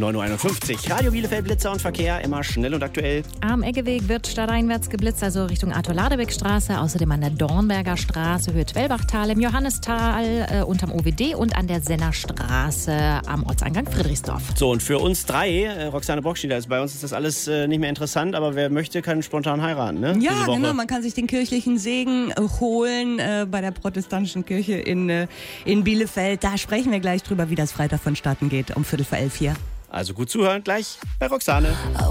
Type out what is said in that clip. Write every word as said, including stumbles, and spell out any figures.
neun Uhr einundfünfzig. Radio Bielefeld, Blitzer und Verkehr, immer schnell und aktuell. Am Eggeweg wird stadteinwärts geblitzt, also Richtung Arthur-Ladewig-Straße. Außerdem an der Dornberger Straße, Höhe Twellbachtal, im Johannistal, äh, unterm O W D und an der Sennerstraße am Ortseingang Friedrichsdorf. So, und für uns drei, äh, Roxane Brockschnieder ist bei uns, ist das alles äh, nicht mehr interessant, aber wer möchte, kann spontan heiraten, ne? Ja, genau, man kann sich den kirchlichen Segen äh, holen äh, bei der protestantischen Kirche in, äh, in Bielefeld. Da sprechen wir gleich drüber, wie das Freitag vonstatten geht, um Viertel vor elf hier. Also gut zuhören, gleich bei Roxane.